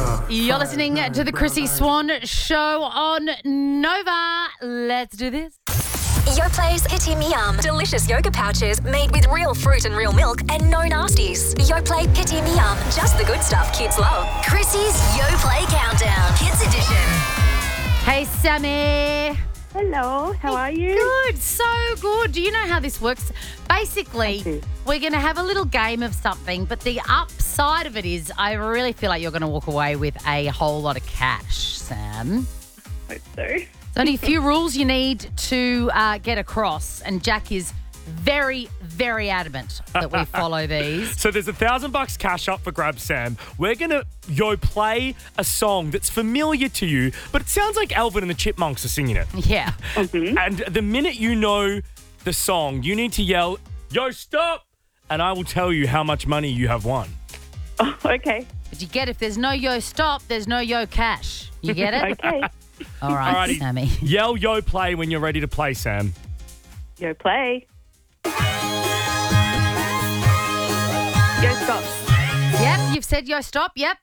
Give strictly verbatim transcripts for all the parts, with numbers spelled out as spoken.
You're listening to the Chrissy Swan Show on Nova. Let's do this. Yoplay's Pitti Miam. Delicious yoga pouches made with real fruit and real milk and no nasties. Yoplait Pitti Miam. Just the good stuff kids love. Chrissy's Yoplait Countdown. Kids Edition. Hey, Sammy. Hello, how are you? Good, so good. Do you know how this works? Basically, we're going to have a little game of something, but the upside of it is I really feel like you're going to walk away with a whole lot of cash, Sam. Hope so. There's only a few rules you need to uh, get across, and Jack is very, very adamant that we follow these. So there's a thousand bucks cash up for grabs, Sam. We're going to, yo, play a song that's familiar to you, but it sounds like Alvin and the Chipmunks are singing it. Yeah. Mm-hmm. And the minute you know the song, you need to yell, yo, stop, and I will tell you how much money you have won. Oh, okay. But you get if there's no yo stop, there's no yo cash. You get it? Okay. All right, Alrighty. Sammy. Yell, yo, play when you're ready to play, Sam. Yo, play. Yo, stop. Yep, you've said yo stop. Yep.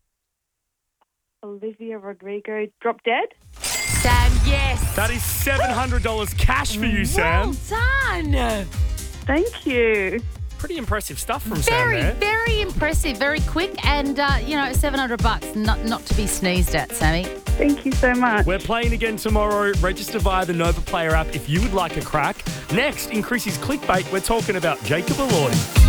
Olivia Rodrigo, Drop Dead. Sam, yes. That is seven hundred dollars cash for you, Sam. Well done. Thank you. Pretty impressive stuff from Very, Sam there. very impressive, very quick, and, uh, you know, seven hundred bucks, not, not to be sneezed at, Sammy. Thank you so much. We're playing again tomorrow. Register via the Nova Player app if you would like a crack. Next, in Chrissy's Clickbait, we're talking about Jacob Elordi.